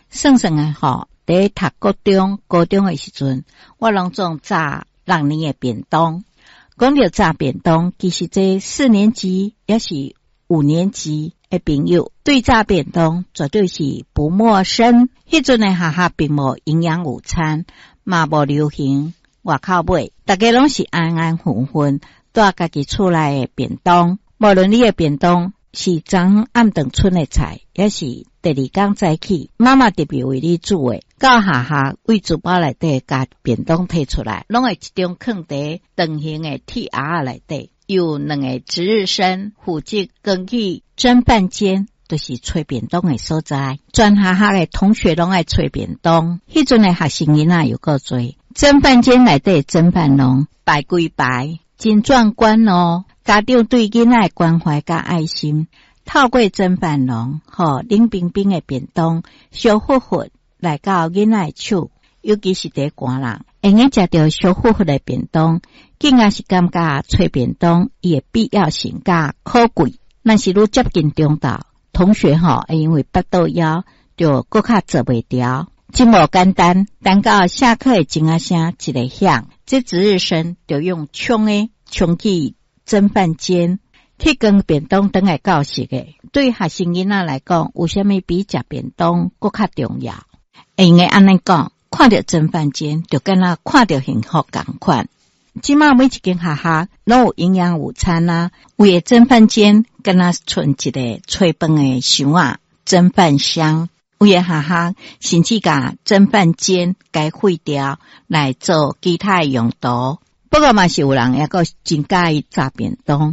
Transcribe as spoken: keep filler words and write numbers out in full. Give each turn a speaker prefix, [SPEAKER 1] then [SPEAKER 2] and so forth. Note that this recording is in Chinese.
[SPEAKER 1] 算算诶吼，伫读高中高中诶时阵，我拢总炸六年诶便当。讲到炸便当，其实这四年级也是五年级诶朋友对炸便当绝对是不陌生。迄阵诶学校并无营养午餐，嘛无流行外口买，大家拢是安安分分带家己厝内诶便当。无论你诶便当是昨暗顿剩诶菜，也是第二天早起妈妈特别为你煮诶，到下下为珠包内底甲便当摕出来，拢会一中放伫长形诶铁盒内底。有两个值日生负责根据侦办间，就是炊便当诶所在。全下下诶同学拢爱炊便当，迄阵诶学生囡仔有够多。侦办间内底侦办拢排规排，真壮观哦。家长对囡仔诶关怀甲爱心。透过侦办笼，吼冷冰冰诶便当，烧乎乎来到囡仔诶手，尤其是伫寒人，会用食到烧乎乎诶便当，竟然是感觉炊便当伊诶必要性甲可贵。若是愈接近中昼，同学吼会因为腹肚枵，就搁较做袂调。真无简单，等到下课诶钟仔声一个响，这值日生就用冲诶冲去侦办间。去跟便当转来教室诶，对学生囡仔来讲，有啥物比食便当搁较重要？会用安尼讲，看到侦办间，就敢若看到幸福共款。即马每一间学校拢有营养午餐啊，为侦办间敢若存一个炊饭诶箱啊，侦办箱。有诶学校甚至甲侦办间改废掉来做其他诶用途。不过嘛是有人抑个真介意炸便当。